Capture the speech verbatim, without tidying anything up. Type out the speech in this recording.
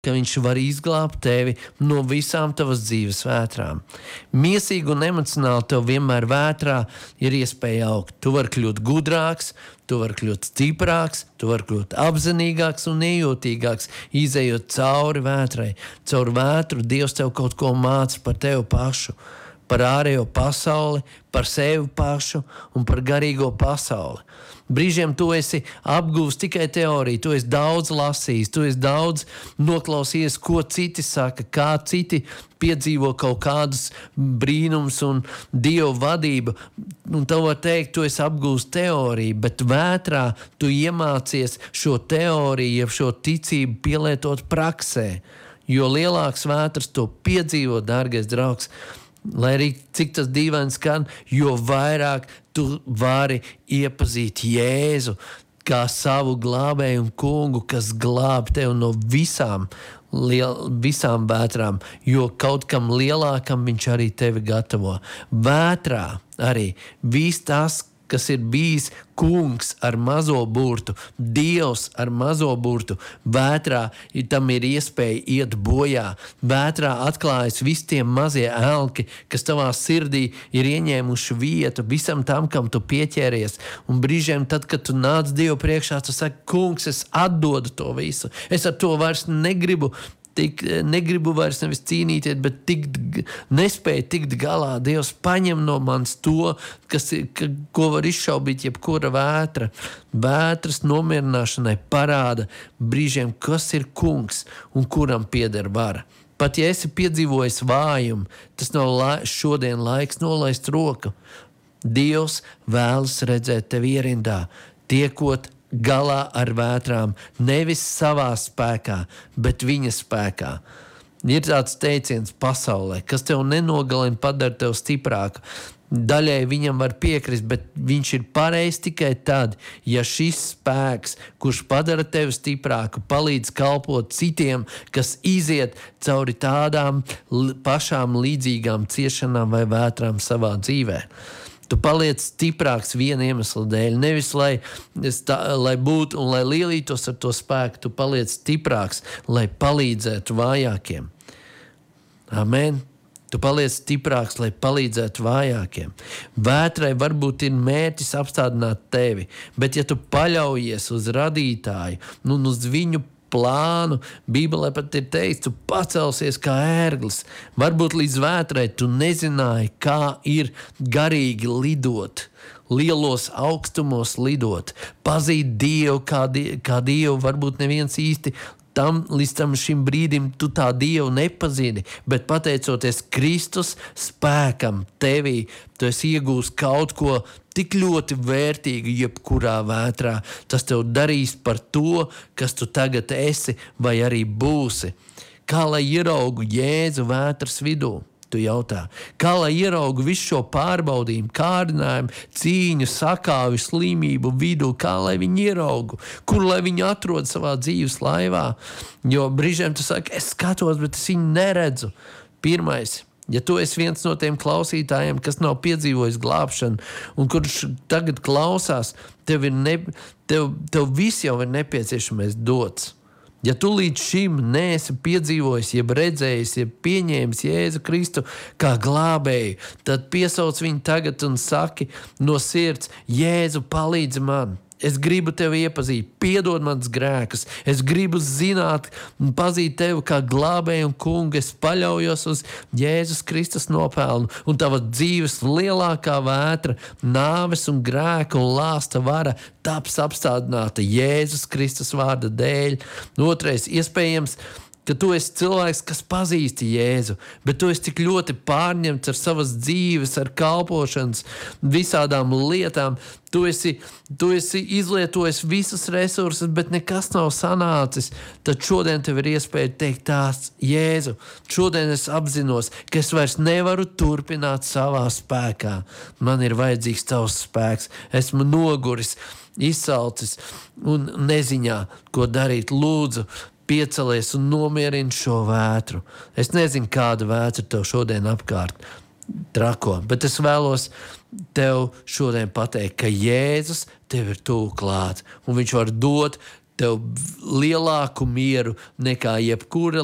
ka viņš var izglābt tevi no visām tavas dzīves vētrām. Miesīgi un emocionāli tev vienmēr vētrā ir iespēja augt. Tu vari kļūt gudrāks, tu vari kļūt stiprāks, tu vari kļūt apzinīgāks un nejūtīgāks, izejot cauri vētrai. Caur vētru Dievs tev kaut ko māca par tevi pašu, par ārējo pasauli, par sevi pašu un par garīgo pasauli. Brīžiem tu esi apguvis tikai teoriju, tu esi daudz lasījis, tu esi daudz noklausījies, ko citi saka, kā citi piedzīvo kaut kādus brīnums un Dievu vadību. Un tev var teikt, tu esi apguvis teoriju, bet vētrā tu iemācies šo teoriju, šo ticību pielietot praksē. Jo lielāks vētras to piedzīvo, dārgais draugs, lai arī cik tas dīvaini skan, jo vairāk tu vari iepazīt Jēzu kā savu glābēju un kungu, kas glāb tevi no visām, liel, visām vētrām, jo kaut kam lielākam viņš arī tevi gatavo. Vētrā arī viss tas, kas ir bijis kungs ar mazo burtu, Dievs ar mazo burtu, vētrā tam ir iespēja iet bojā. Vētrā atklājas visi tie mazie elki, kas tavā sirdī ir ieņēmuši vietu visam tam, kam tu pieķēries. Un brīžiem tad, kad tu nāc Dievu priekšā, tu saki, kungs, es atdodu to visu. Es ar to vairs negribu Tik, negribu vairs nevis cīnīties, bet tikt, nespēju tikt galā. Dievs paņem no manis to, kas, ka, ko var izšaubīt jebkura vētra. Vētras nomierināšanai parāda brīžiem, kas ir kungs un kuram pieder vara. Pat ja esi piedzīvojis vājumu, tas nav la, šodien laiks nolaist roku. Dievs vēlas redzēt tevi ierindā, tiekot galā ar vētrām, nevis savā spēkā, bet viņa spēkā. Ir tāds teiciens pasaulē, kas tev nenogalina, padara tev stiprāku. Daļai viņam var piekrist, bet viņš ir pareizs tikai tad, ja šis spēks, kurš padara tevi stiprāku, palīdz kalpot citiem, kas iziet cauri tādām pašām līdzīgām ciešanām vai vētrām savā dzīvē. Tu paliec stiprāks viena iemesla dēļ, nevis lai, tā, lai būtu un lai lielītos ar to spēku, tu paliec stiprāks, lai palīdzētu vājākiem. Amen. Tu paliec stiprāks, lai palīdzētu vājākiem. Vētrai varbūt ir mērķis apstādināt tevi, bet ja tu paļaujies uz radītāju un uz viņu plānu, Bībelē pat ir teikts, tu pacelsies kā ērglis. Varbūt līdz vētrai tu nezināji, kā ir garīgi lidot, lielos augstumos lidot, pazīt Dievu kā, die, kā Dievu, varbūt neviens īsti tam, līdz tam šim brīdim tu tā Dievu nepazini, bet pateicoties Kristus spēkam tevī, tu esi iegūst kaut ko tik ļoti vērtīgu jebkurā vētrā. Tas tev darīs par to, kas tu tagad esi vai arī būsi. Kā lai ieraugu Jēzu vētras vidū? Tu jautā. Kā lai ieraugu visu šo pārbaudījumu, kārdinājumu, cīņu, sakāvi, slimību vidū? Kā lai viņi ieraugu? Kur lai viņi atrod savā dzīves laivā? Jo brīžiem tu saki, es skatos, bet es viņu neredzu. Pirmais. Ja tu esi viens no tiem klausītājiem, kas nav piedzīvojis glābšanu un kurš tagad klausās, tev, ir ne, tev, tev viss jau ir nepieciešamais dots. Ja tu līdz šim neesi piedzīvojis, jeb redzējis, jeb pieņēmis Jēzu Kristu kā glābēju, tad piesauc viņu tagad un saki no sirds, Jēzu, palīdzi man. Es gribu tevi iepazīt, piedod manas grēkus. Es gribu zināt un pazīt tevi kā glābēju un kungu. Es paļaujos uz Jēzus Kristus nopelnu un tava dzīves lielākā vētra, nāves un grēka un lāsta vara taps apstādināta Jēzus Kristus vārda dēļ. Otrais, iespējams, ka tu esi cilvēks, kas pazīsti Jēzu, bet tu esi tik ļoti pārņemts ar savas dzīves, ar kalpošanas, visādām lietām. Tu esi, tu esi izlietojis visas resursus, bet nekas nav sanācis. Tad šodien tev ir iespēja teikt tās, Jēzu, šodien es apzinos, ka es vairs nevaru turpināt savā spēkā. Man ir vajadzīgs tavs spēks. Esmu noguris, izsalcis un neziņā, ko darīt. Lūdzu, piecelies un nomierini šo vētru. Es nezinu, kāda vētra tev šodien apkārt trako, bet es vēlos tev šodien pateikt, ka Jēzus tev ir tuvu klāt, un viņš var dot tev lielāku mieru nekā jebkura